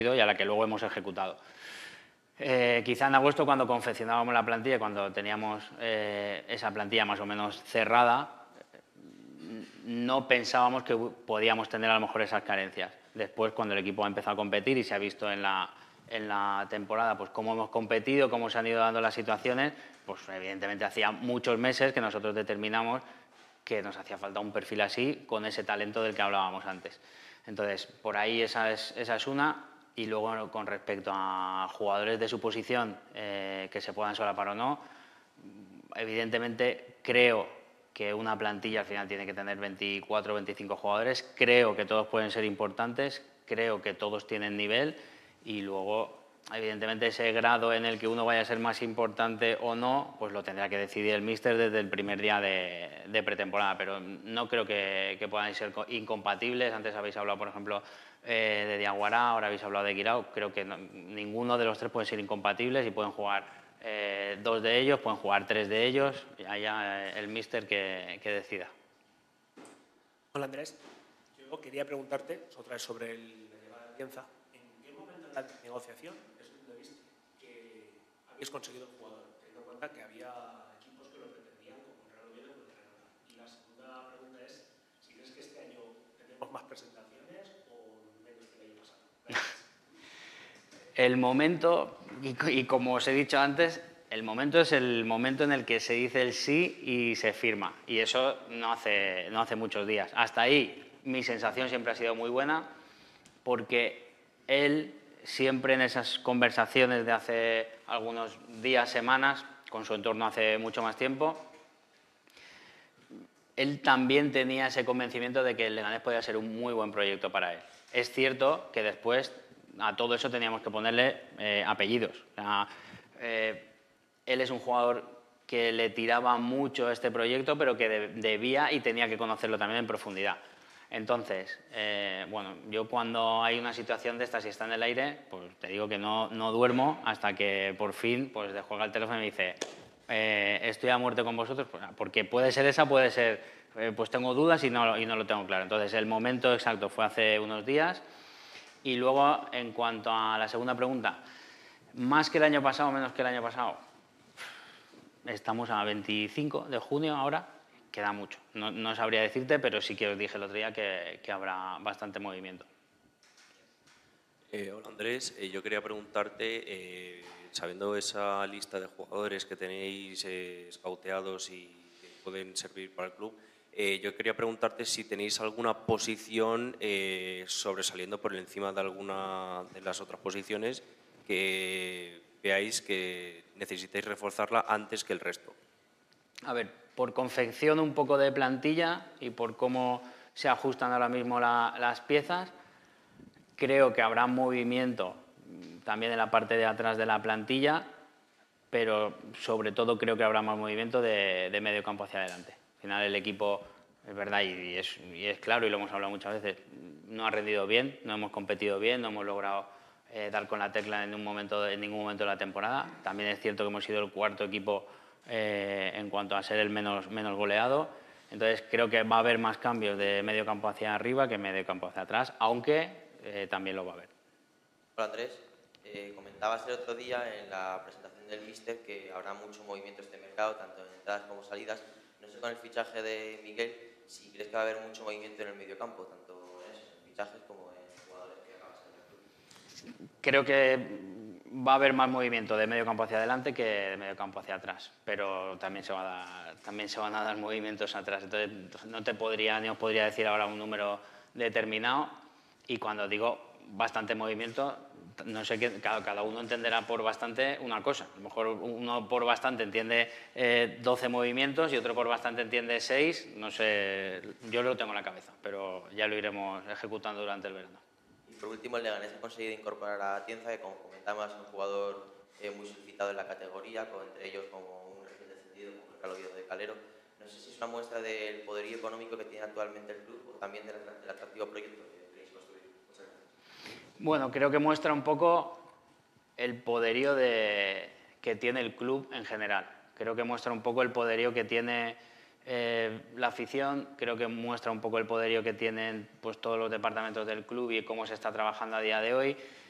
y a la que luego hemos ejecutado. Quizá en agosto, cuando confeccionábamos la plantilla, cuando teníamos esa plantilla más o menos cerrada, no pensábamos que podíamos tener a lo mejor esas carencias. Después, cuando el equipo ha empezado a competir y se ha visto en la temporada pues cómo hemos competido, cómo se han ido dando las situaciones, pues evidentemente hacía muchos meses que nosotros determinamos que nos hacía falta un perfil así, con ese talento del que hablábamos antes. Entonces, por ahí esa es una. Y luego, con respecto a jugadores de su posición que se puedan solapar o no, evidentemente creo que una plantilla al final tiene que tener 24 o 25 jugadores. Creo que todos pueden ser importantes, creo que todos tienen nivel y luego, evidentemente, ese grado en el que uno vaya a ser más importante o no, pues lo tendrá que decidir el míster desde el primer día de pretemporada, pero no creo que puedan ser incompatibles. Antes habéis hablado, por ejemplo, de Diaguará, ahora habéis hablado de Guirao. Creo que ninguno de los tres puede ser incompatibles y pueden jugar dos de ellos, pueden jugar tres de ellos, y allá el míster que decida. Hola Andrés, yo quería preguntarte otra vez sobre el de Atienza. ¿En qué momento de la negociación viste que habéis conseguido un jugador? Teniendo en cuenta que había equipos que lo pretendían, como el Real Oviedo y el Granada. Y la segunda pregunta es si crees que este año tenemos más presentaciones o menos que el año pasado. Gracias. El momento, y como os he dicho antes, el momento es el momento en el que se dice el sí y se firma. Y eso no hace muchos días. Hasta ahí mi sensación siempre ha sido muy buena, porque él siempre en esas conversaciones de hace algunos días, semanas, con su entorno hace mucho más tiempo, él también tenía ese convencimiento de que el Leganés podía ser un muy buen proyecto para él. Es cierto que después a todo eso teníamos que ponerle apellidos. O sea, él es un jugador que le tiraba mucho a este proyecto, pero que debía y tenía que conocerlo también en profundidad. Entonces, bueno, yo cuando hay una situación de estas y está en el aire, pues te digo que no duermo hasta que por fin pues descuelga el teléfono y me dice estoy a muerte con vosotros, pues, porque puede ser esa, puede ser, pues tengo dudas y no lo tengo claro. Entonces, el momento exacto fue hace unos días. Y luego, en cuanto a la segunda pregunta, ¿más que el año pasado o menos que el año pasado? Estamos a 25 de junio ahora, queda mucho. No sabría decirte, pero sí que os dije el otro día que habrá bastante movimiento. Hola Andrés, yo quería preguntarte, sabiendo esa lista de jugadores que tenéis scouteados y que pueden servir para el club, yo quería preguntarte si tenéis alguna posición sobresaliendo por encima de alguna de las otras posiciones que veáis que necesitáis reforzarla antes que el resto. A ver, por confección un poco de plantilla y por cómo se ajustan ahora mismo las piezas, creo que habrá movimiento también en la parte de atrás de la plantilla, pero sobre todo creo que habrá más movimiento de medio campo hacia adelante. Al final el equipo, es verdad, y es claro, y lo hemos hablado muchas veces, no ha rendido bien, no hemos competido bien, no hemos logrado dar con la tecla en ningún momento de la temporada. También es cierto que hemos sido el cuarto equipo en cuanto a ser el menos goleado. Entonces creo que va a haber más cambios de medio campo hacia arriba que medio campo hacia atrás, aunque también lo va a haber. Hola Andrés, comentabas el otro día en la presentación del míster que habrá mucho movimiento este mercado, tanto en entradas como salidas. No sé, con el fichaje de Miguel, si crees que va a haber mucho movimiento en el mediocampo, tanto en fichajes como en jugadores que acabas de reclutar. Creo que va a haber más movimiento de medio campo hacia adelante que de medio campo hacia atrás, pero también se van a dar movimientos atrás. Entonces no te podría ni os podría decir ahora un número determinado, y cuando digo bastante movimiento, no sé, que cada uno entenderá por bastante una cosa. A lo mejor uno por bastante entiende 12 movimientos y otro por bastante entiende 6, no sé, yo lo tengo en la cabeza, pero ya lo iremos ejecutando durante el verano. Y por último, el Leganés ha conseguido incorporar a Atienza, que como comentabas, es un jugador muy solicitado en la categoría, entre ellos como un recién descendido, como el Real Oviedo de Calero. No sé si es una muestra del poderío económico que tiene actualmente el club o también del atractivo proyecto que queréis construir. Muchas gracias. Bueno, creo que muestra un poco el poderío que tiene el club en general. Creo que muestra un poco el poderío que tiene la afición, creo que muestra un poco el poderío que tienen pues, todos los departamentos del club y cómo se está trabajando a día de hoy.